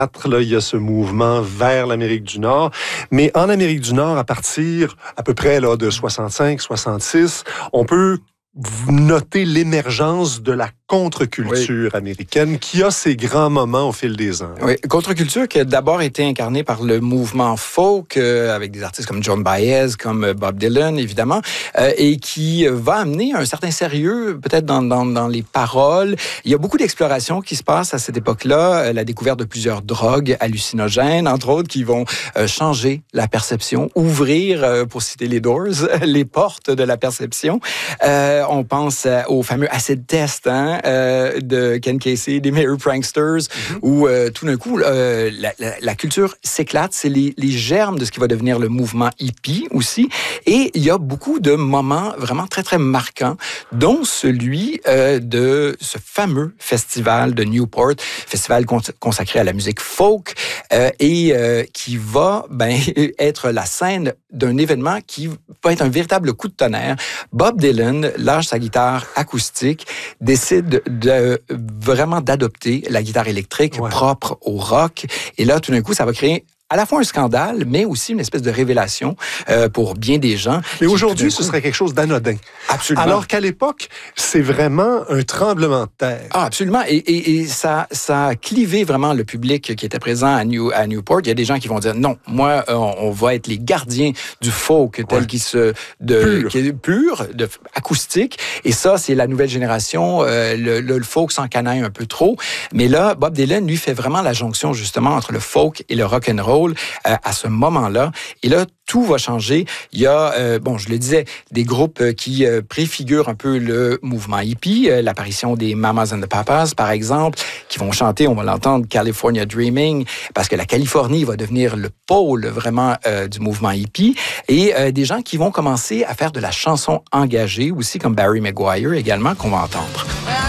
Là, il y a ce mouvement vers l'Amérique du Nord. Mais en Amérique du Nord, à partir à peu près là, de 65, 66, on peut noter l'émergence de la contre-culture américaine qui a ses grands moments au fil des ans. Oui, contre-culture qui a d'abord été incarnée par le mouvement folk avec des artistes comme Joan Baez, comme Bob Dylan, évidemment, et qui va amener un certain sérieux peut-être dans les paroles. Il y a beaucoup d'explorations qui se passent à cette époque-là, la découverte de plusieurs drogues hallucinogènes, entre autres, qui vont changer la perception, ouvrir, pour citer les Doors, les portes de la perception. On pense au fameux acid test de Ken Casey, des Merry Pranksters, où tout d'un coup, la culture s'éclate. C'est les germes de ce qui va devenir le mouvement hippie aussi. Et il y a beaucoup de moments vraiment très, très marquants, dont celui de ce fameux festival de Newport, festival consacré à la musique folk, et qui va être la scène d'un événement qui va être un véritable coup de tonnerre. Bob Dylan lâche sa guitare acoustique, décide vraiment d'adopter la guitare électrique propre au rock. Et là, tout d'un coup, ça va créer à la fois un scandale, mais aussi une espèce de révélation pour bien des gens. Et aujourd'hui, ce serait quelque chose d'anodin. Absolument. Alors qu'à l'époque, c'est vraiment un tremblement de terre. Ah, absolument. Et ça a clivé vraiment le public qui était présent à Newport. Il y a des gens qui vont dire, non, moi, on va être les gardiens du folk tel qu'il qui est pur, acoustique. Et ça, c'est la nouvelle génération. Le folk s'encanaille un peu trop. Mais là, Bob Dylan, lui, fait vraiment la jonction, justement, entre le folk et le rock'n'roll à ce moment-là. Et là, tout va changer. Il y a, je le disais, des groupes qui préfigurent un peu le mouvement hippie, l'apparition des Mamas and the Papas, par exemple, qui vont chanter, on va l'entendre, California Dreaming, parce que la Californie va devenir le pôle vraiment du mouvement hippie, et des gens qui vont commencer à faire de la chanson engagée aussi, comme Barry McGuire également, qu'on va entendre.